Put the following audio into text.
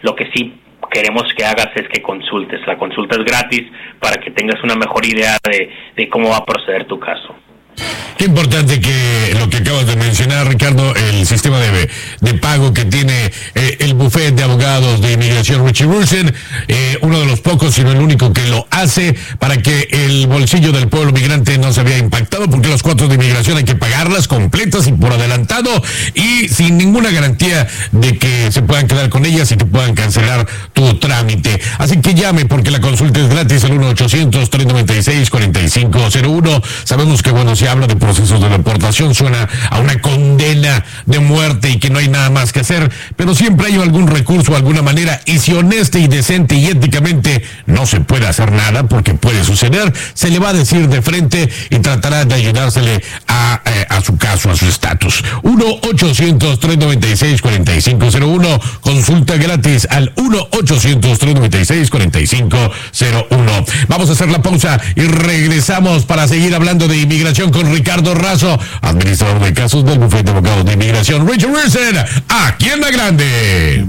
Lo que sí queremos que hagas es que consultes. La consulta es gratis para que tengas una mejor idea de cómo va a proceder tu caso. Qué importante que lo que acabas de mencionar, Ricardo, el sistema de pago que tiene el bufete de abogados de inmigración Richie Rosen, uno de los pocos, sino el único que lo hace para que el bolsillo del pueblo migrante no se vea impactado, porque las cuotas de inmigración hay que pagarlas completas y por adelantado y sin ninguna garantía de que se puedan quedar con ellas y que puedan cancelar tu trámite. Así que llame, porque la consulta es gratis, al 1-800-396-4501. Sabemos que, bueno, si habla de procesos de deportación suena a una condena de muerte y que no hay nada más que hacer, pero siempre hay algún recurso, alguna manera, y si honesta y decente y éticamente no se puede hacer nada, porque puede suceder, se le va a decir de frente y tratará de ayudársele a su caso, a su estatus. 1-800-396-4501, consulta gratis al 1-800-396-4501. Vamos a hacer la pausa y regresamos para seguir hablando de inmigración con Ricardo Razo, administrador de casos del bufete de abogados de inmigración Richie Rosen, aquí en La Grande.